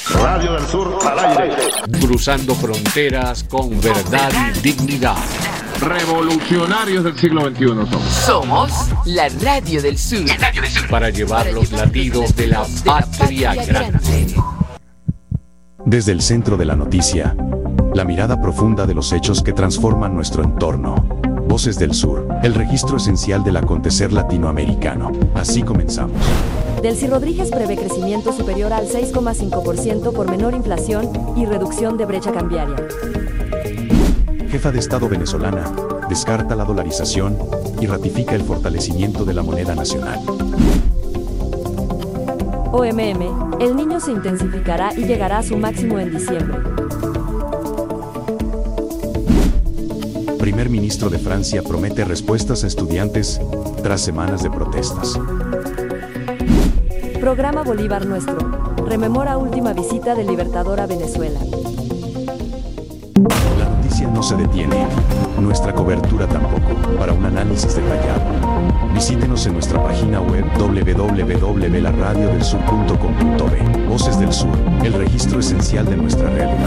Radio del Sur al aire. Cruzando fronteras con verdad y dignidad. Revolucionarios del siglo XXI somos la Radio del Sur. Para llevar los latidos de la patria grande. Desde el centro de la noticia, la mirada profunda de los hechos que transforman nuestro entorno. Voces del Sur, el registro esencial del acontecer latinoamericano. Así comenzamos. Delcy Rodríguez prevé crecimiento superior al 6,5% por menor inflación y reducción de brecha cambiaria. Jefa de Estado venezolana, descarta la dolarización y ratifica el fortalecimiento de la moneda nacional. OMM, el Niño se intensificará y llegará a su máximo en diciembre. Primer ministro de Francia promete respuestas a estudiantes tras semanas de protestas. Programa Bolívar Nuestro. Rememora última visita del Libertador a Venezuela. La noticia no se detiene. Nuestra cobertura tampoco. Para un análisis detallado, visítenos en nuestra página web www.laradiodelsur.com.be. Voces del Sur, el registro esencial de nuestra realidad.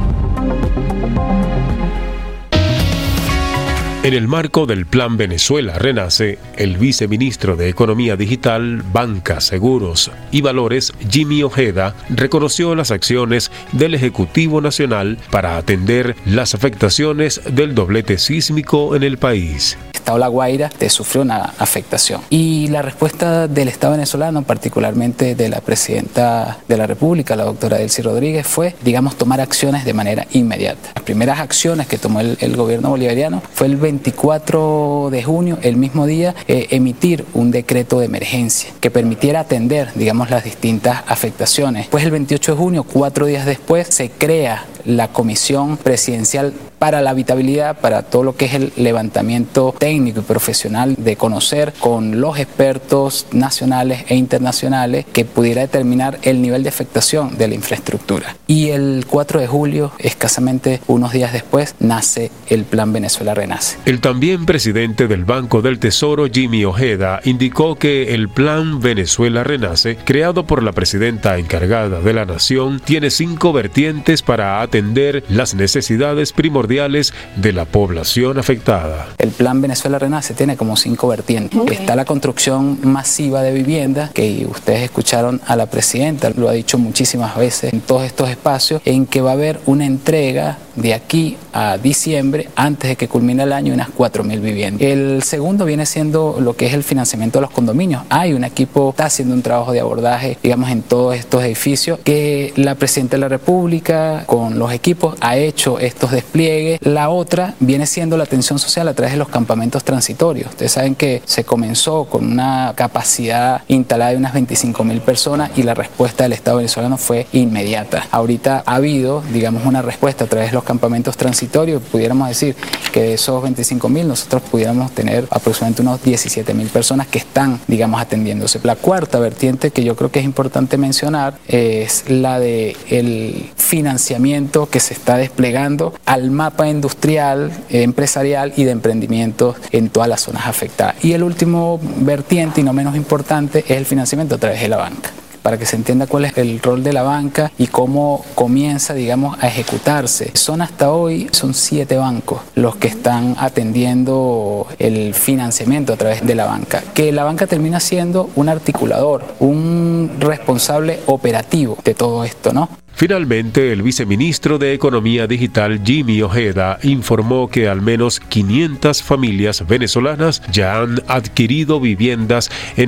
En el marco del Plan Venezuela Renace, el viceministro de Economía Digital, Banca, Seguros y Valores, Jimmy Ojeda, reconoció las acciones del Ejecutivo Nacional para atender las afectaciones del doblete sísmico en el país. Estado La Guaira sufrió una afectación. Y la respuesta del Estado venezolano, particularmente de la Presidenta de la República, la doctora Delcy Rodríguez, fue, tomar acciones de manera inmediata. Las primeras acciones que tomó el gobierno bolivariano fue el 24 de junio, el mismo día, emitir un decreto de emergencia que permitiera atender, las distintas afectaciones. Pues el 28 de junio, 4 días después, se crea la Comisión Presidencial para la Habitabilidad, para todo lo que es el levantamiento técnico y profesional de conocer con los expertos nacionales e internacionales que pudiera determinar el nivel de afectación de la infraestructura. Y el 4 de julio, escasamente unos días después, nace el Plan Venezuela Renace. El también presidente del Banco del Tesoro, Jimmy Ojeda, indicó que el Plan Venezuela Renace, creado por la presidenta encargada de la nación, tiene 5 vertientes para atender las necesidades primordiales de la población afectada. El Plan Venezuela Renace tiene como 5 vertientes. Está la construcción masiva de viviendas, que ustedes escucharon a la presidenta, lo ha dicho muchísimas veces en todos estos espacios, en que va a haber una entrega de aquí a diciembre, antes de que culmine el año, unas 4.000 viviendas. El segundo viene siendo lo que es el financiamiento de los condominios. Hay un equipo, está haciendo un trabajo de abordaje, en todos estos edificios, que la Presidenta de la República, con los equipos, ha hecho estos despliegues. La otra viene siendo la atención social a través de los campamentos transitorios. Ustedes saben que se comenzó con una capacidad instalada de unas 25.000 personas y la respuesta del Estado venezolano fue inmediata. Ahorita ha habido, una respuesta a través de los campamentos transitorios. Pudiéramos decir que de esos 25.000 nosotros pudiéramos tener aproximadamente unos 17.000 personas que están, atendiéndose. La cuarta vertiente que yo creo que es importante mencionar es la de el financiamiento que se está desplegando al mapa industrial, empresarial y de emprendimientos en todas las zonas afectadas. Y el último vertiente, y no menos importante, es el financiamiento a través de la banca, para que se entienda cuál es el rol de la banca y cómo comienza, a ejecutarse. Hasta hoy, son 7 bancos los que están atendiendo el financiamiento a través de la banca, que la banca termina siendo un articulador, un responsable operativo de todo esto, ¿no? Finalmente, el viceministro de Economía Digital, Jimmy Ojeda, informó que al menos 500 familias venezolanas ya han adquirido viviendas en